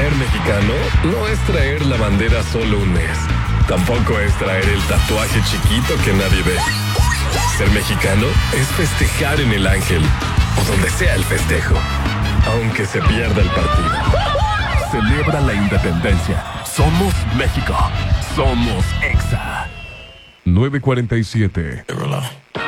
Ser mexicano no es traer la bandera solo un mes. Tampoco es traer el tatuaje chiquito que nadie ve. Ser mexicano es festejar en el Ángel o donde sea el festejo, aunque se pierda el partido. Celebra la independencia. Somos México. Somos EXA. 9:47.